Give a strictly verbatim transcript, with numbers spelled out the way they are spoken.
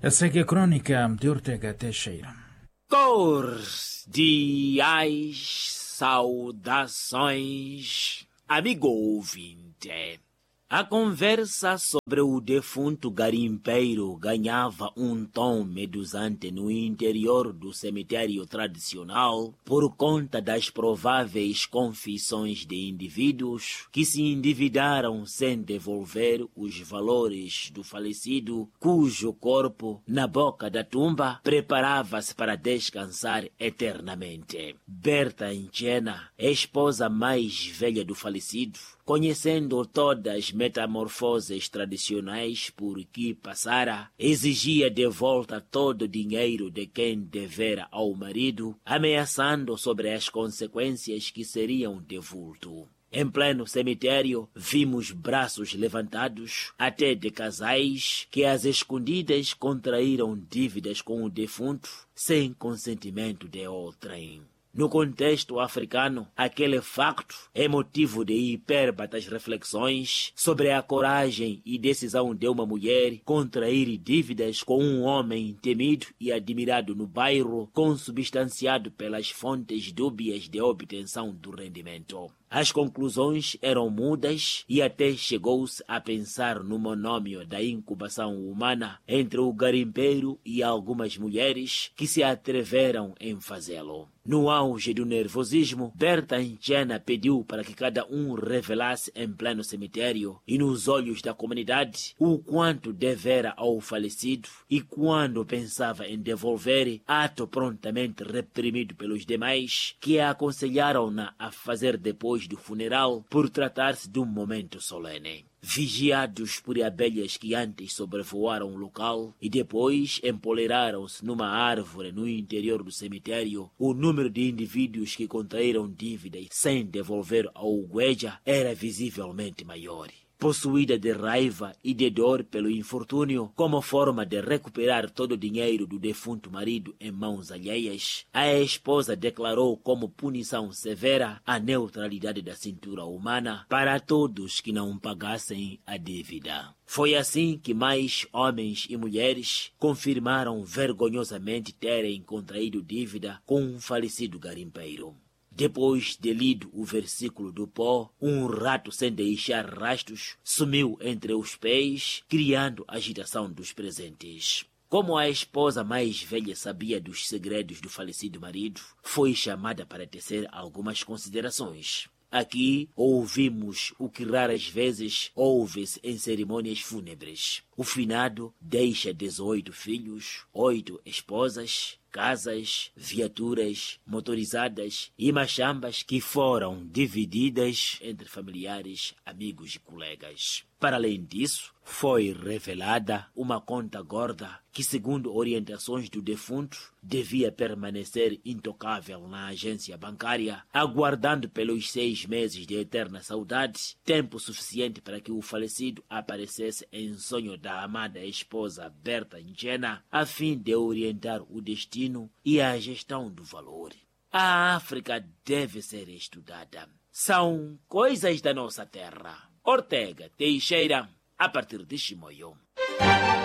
Segue a crônica de Ortega Teixeira. Cordiais saudações, amigo ouvinte. A conversa sobre o defunto garimpeiro ganhava um tom medusante no interior do cemitério tradicional por conta das prováveis confissões de indivíduos que se endividaram sem devolver os valores do falecido, cujo corpo, na boca da tumba, preparava-se para descansar eternamente. Berta Njena, esposa mais velha do falecido, conhecendo todas as metamorfoses tradicionais por que passara, exigia de volta todo o dinheiro de quem devera ao marido, ameaçando sobre as consequências que seriam de vulto. Em pleno cemitério, vimos braços levantados, até de casais que às escondidas contraíram dívidas com o defunto sem consentimento de outrem. No contexto africano, aquele facto é motivo de hipérbatas reflexões sobre a coragem e decisão de uma mulher contrair dívidas com um homem temido e admirado no bairro, consubstanciado pelas fontes dúbias de obtenção do rendimento. As conclusões eram mudas e até chegou-se a pensar no monômio da incubação humana entre o garimpeiro e algumas mulheres que se atreveram em fazê-lo. No auge do nervosismo, Berta Njena pediu para que cada um revelasse em pleno cemitério e nos olhos da comunidade o quanto devera ao falecido e quando pensava em devolver, ato prontamente reprimido pelos demais que a aconselharam-na a fazer depois do funeral por tratar-se de um momento solene. Vigiados por abelhas que antes sobrevoaram o local e depois empoleraram-se numa árvore no interior do cemitério, o número de indivíduos que contraíram dívidas sem devolver ao Gueja era visivelmente maior. Possuída de raiva e de dor pelo infortúnio, como forma de recuperar todo o dinheiro do defunto marido em mãos alheias, a esposa declarou como punição severa a neutralidade da cintura humana para todos que não pagassem a dívida. Foi assim que mais homens e mulheres confirmaram vergonhosamente terem contraído dívida com um falecido garimpeiro. Depois de lido o versículo do pó, um rato sem deixar rastros sumiu entre os pés, criando agitação dos presentes. Como a esposa mais velha sabia dos segredos do falecido marido, foi chamada para tecer algumas considerações. Aqui ouvimos o que raras vezes ouve-se em cerimônias fúnebres. O finado deixa dezoito filhos, oito esposas, casas, viaturas motorizadas e machambas que foram divididas entre familiares, amigos e colegas. Para além disso, foi revelada uma conta gorda que, segundo orientações do defunto, devia permanecer intocável na agência bancária, aguardando pelos seis meses de eterna saudade, tempo suficiente para que o falecido aparecesse em sonho da amada esposa Berta Njena, a fim de orientar o destino e a gestão do valor. A África deve ser estudada. São coisas da nossa terra. Ortega Teixeira, a partir de Chimoio.